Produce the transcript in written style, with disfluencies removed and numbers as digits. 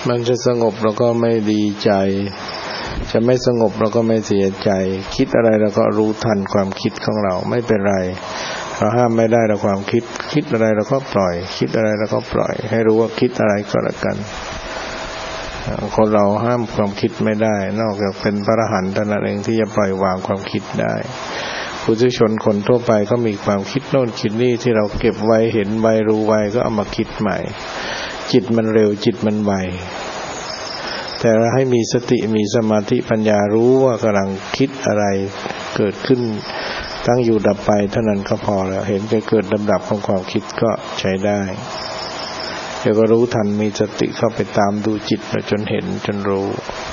มันจะสงบเราก็ไม่ดีใจจะไม่สงบเราก็ไม่เสียใจคิดอะไรเราก็รู้ทันความคิดของเราไม่เป็นไรเราห้ามไม่ได้เราความคิดอะไรเราก็ปล่อยคิดอะไรเราก็ปล่อยให้รู้ว่าคิดอะไรก็แล้วกันคนเราห้ามความคิดไม่ได้นอกจากเป็นพระอรหันต์เท่านั้นเองที่จะปล่อยวางความคิดได้ปุถุชนคนทั่วไปก็มีความคิดโน่นคิดนี่ที่เราเก็บไว้เห็นไว้รู้ไว้ก็เอามาคิดใหม่จิตมันเร็วจิตมันไวแต่เราให้มีสติมีสมาธิปัญญารู้ว่ากำลังคิดอะไรเกิดขึ้นตั้งอยู่ดับไปเท่านั้นก็พอแล้วเห็นเกิดดับของความคิดก็ใช้ได้เดี๋ยวก็รู้ทันมีสติเข้าไปตามดูจิตจนเห็นจนรู้